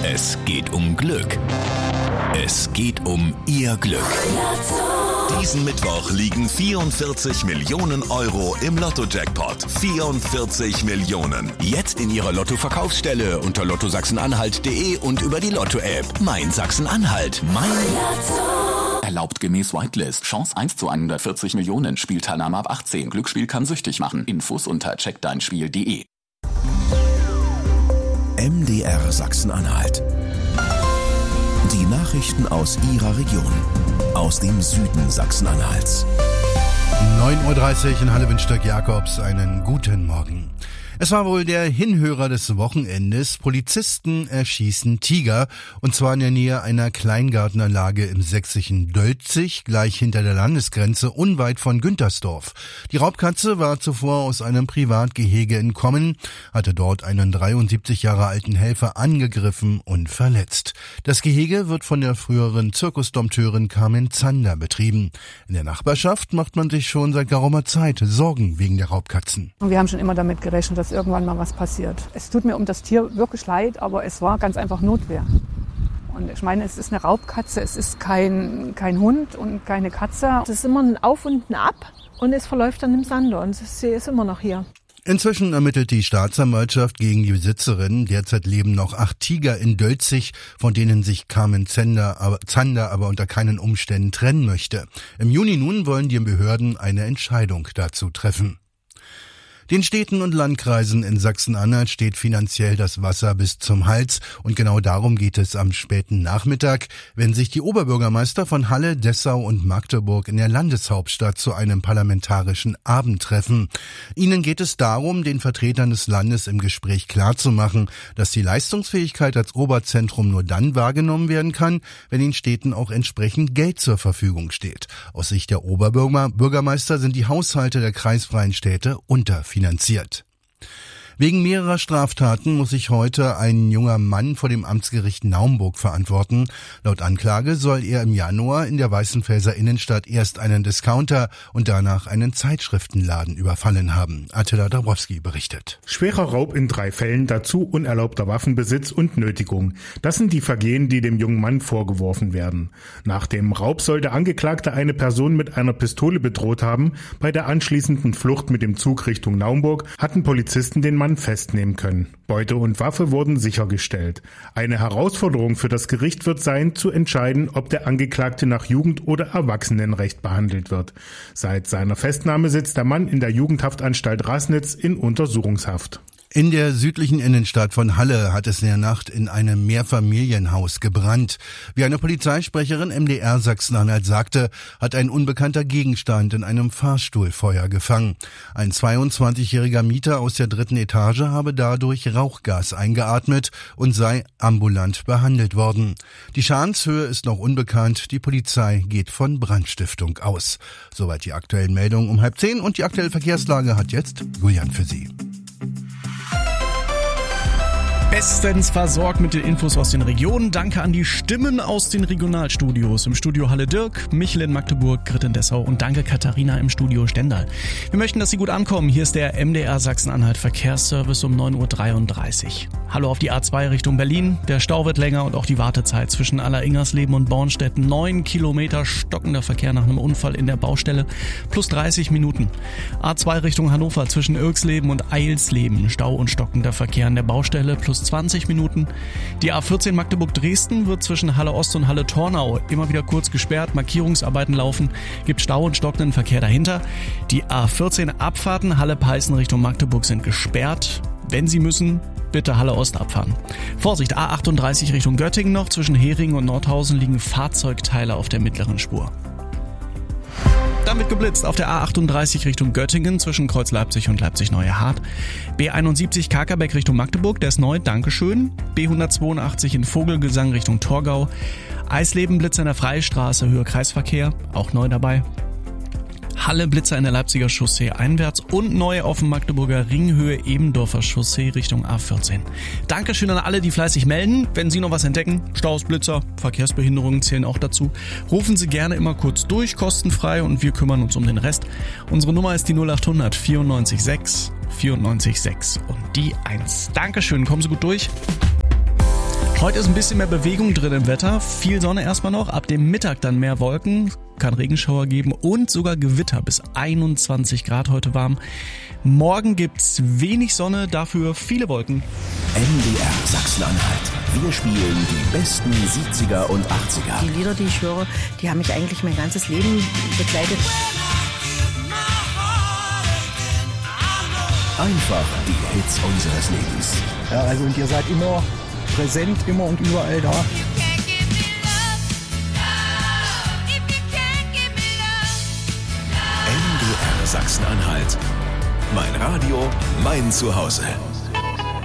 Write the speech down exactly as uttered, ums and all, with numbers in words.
Es geht um Glück. Es geht um Ihr Glück. Diesen Mittwoch liegen vierundvierzig Millionen Euro im Lotto-Jackpot. vierundvierzig Millionen. Jetzt in Ihrer Lotto-Verkaufsstelle unter lotto sachsen-anhalt punkt de und über die Lotto-App. Mein Sachsen-Anhalt. Mein Lotto. Erlaubt gemäß Whitelist. Chance eins zu hundertvierzig Millionen. Spielteilnahme ab achtzehn. Glücksspiel kann süchtig machen. Infos unter check dein spiel punkt de. M D R Sachsen-Anhalt. Die Nachrichten aus Ihrer Region. Aus dem Süden Sachsen-Anhalts. neun Uhr dreißig in Halle wünscht Dirk Jakobs einen guten Morgen. Es war wohl der Hinhörer des Wochenendes. Polizisten erschießen Tiger, und zwar in der Nähe einer Kleingartenanlage im sächsischen Dölzig, gleich hinter der Landesgrenze, unweit von Güntersdorf. Die Raubkatze war zuvor aus einem Privatgehege entkommen, hatte dort einen dreiundsiebzig Jahre alten Helfer angegriffen und verletzt. Das Gehege wird von der früheren Zirkusdompteurin Carmen Zander betrieben. In der Nachbarschaft macht man sich schon seit geraumer Zeit Sorgen wegen der Raubkatzen. Wir haben schon immer damit gerechnet, dass irgendwann mal was passiert. Es tut mir um das Tier wirklich leid, aber es war ganz einfach Notwehr. Und ich meine, es ist eine Raubkatze, es ist kein, kein Hund und keine Katze. Es ist immer ein Auf und ein Ab und es verläuft dann im Sande und sie ist immer noch hier. Inzwischen ermittelt die Staatsanwaltschaft gegen die Besitzerin. Derzeit leben noch acht Tiger in Dölzig, von denen sich Carmen Zander aber, Zander aber unter keinen Umständen trennen möchte. Im Juni nun wollen die Behörden eine Entscheidung dazu treffen. Den Städten und Landkreisen in Sachsen-Anhalt steht finanziell das Wasser bis zum Hals, und genau darum geht es am späten Nachmittag, wenn sich die Oberbürgermeister von Halle, Dessau und Magdeburg in der Landeshauptstadt zu einem parlamentarischen Abend treffen. Ihnen geht es darum, den Vertretern des Landes im Gespräch klarzumachen, dass die Leistungsfähigkeit als Oberzentrum nur dann wahrgenommen werden kann, wenn den Städten auch entsprechend Geld zur Verfügung steht. Aus Sicht der Oberbürgermeister sind die Haushalte der kreisfreien Städte unterfinanziert. finanziert. Wegen mehrerer Straftaten muss sich heute ein junger Mann vor dem Amtsgericht Naumburg verantworten. Laut Anklage soll er im Januar in der Weißenfelser Innenstadt erst einen Discounter und danach einen Zeitschriftenladen überfallen haben. Attila Dabrowski berichtet. Schwerer Raub in drei Fällen, dazu unerlaubter Waffenbesitz und Nötigung. Das sind die Vergehen, die dem jungen Mann vorgeworfen werden. Nach dem Raub soll der Angeklagte eine Person mit einer Pistole bedroht haben. Bei der anschließenden Flucht mit dem Zug Richtung Naumburg hatten Polizisten den Mann festnehmen können. Beute und Waffe wurden sichergestellt. Eine Herausforderung für das Gericht wird sein, zu entscheiden, ob der Angeklagte nach Jugend- oder Erwachsenenrecht behandelt wird. Seit seiner Festnahme sitzt der Mann in der Jugendhaftanstalt Raßnitz in Untersuchungshaft. In der südlichen Innenstadt von Halle hat es in der Nacht in einem Mehrfamilienhaus gebrannt. Wie eine Polizeisprecherin M D R Sachsen-Anhalt sagte, hat ein unbekannter Gegenstand in einem Fahrstuhl Feuer gefangen. Ein zweiundzwanzigjähriger Mieter aus der dritten Etage habe dadurch Rauchgas eingeatmet und sei ambulant behandelt worden. Die Schadenshöhe ist noch unbekannt. Die Polizei geht von Brandstiftung aus. Soweit die aktuellen Meldungen um halb zehn, und die aktuelle Verkehrslage hat jetzt Julian für Sie. Bestens versorgt mit den Infos aus den Regionen. Danke an die Stimmen aus den Regionalstudios. Im Studio Halle Dirk, Michel in Magdeburg, Grit in Dessau und danke Katharina im Studio Stendal. Wir möchten, dass Sie gut ankommen. Hier ist der M D R Sachsen-Anhalt Verkehrsservice um neun Uhr dreiunddreißig. Hallo auf die A zwei Richtung Berlin. Der Stau wird länger und auch die Wartezeit zwischen Alleringers-Leben und Bornstedt. Neun Kilometer stockender Verkehr nach einem Unfall in der Baustelle. Plus dreißig Minuten. A zwei Richtung Hannover zwischen Irksleben und Eilsleben. Stau und stockender Verkehr an der Baustelle. Plus zwanzig Minuten. Die A vierzehn Magdeburg-Dresden wird zwischen Halle Ost und Halle Tornau immer wieder kurz gesperrt. Markierungsarbeiten laufen. Gibt Stau und stockenden Verkehr dahinter. Die A vierzehn Abfahrten Halle-Peißen Richtung Magdeburg sind gesperrt. Wenn Sie müssen, bitte Halle Ost abfahren. Vorsicht, A achtunddreißig Richtung Göttingen noch. Zwischen Heringen und Nordhausen liegen Fahrzeugteile auf der mittleren Spur. Dann wird geblitzt auf der A achtunddreißig Richtung Göttingen zwischen Kreuz Leipzig und Leipzig-Neue Hart. B einundsiebzig Kakerbeck Richtung Magdeburg, der ist neu, Dankeschön. B hundertzweiundachtzig in Vogelgesang Richtung Torgau. Eisleben Blitzer in der Freistraße, Höhe Kreisverkehr, auch neu dabei. Halle Blitzer in der Leipziger Chaussee einwärts und neu auf dem Magdeburger Ring Höhe Ebendorfer Chaussee Richtung A vierzehn. Dankeschön an alle, die fleißig melden. Wenn Sie noch was entdecken, Staus, Blitzer, Verkehrsbehinderungen zählen auch dazu, rufen Sie gerne immer kurz durch, kostenfrei, und wir kümmern uns um den Rest. Unsere Nummer ist die null achthundert vierundneunzig sechs vierundneunzig sechs und die eins. Dankeschön, kommen Sie gut durch. Heute ist ein bisschen mehr Bewegung drin im Wetter. Viel Sonne erstmal noch. Ab dem Mittag dann mehr Wolken. Kann Regenschauer geben und sogar Gewitter. Bis einundzwanzig Grad heute warm. Morgen gibt's wenig Sonne, dafür viele Wolken. N D R Sachsen-Anhalt. Wir spielen die besten siebziger und achtziger. Die Lieder, die ich höre, die haben mich eigentlich mein ganzes Leben begleitet. Einfach die Hits unseres Lebens. Ja, also und ihr seid immer präsent, immer und überall da. N D R Sachsen-Anhalt. Mein Radio, mein Zuhause.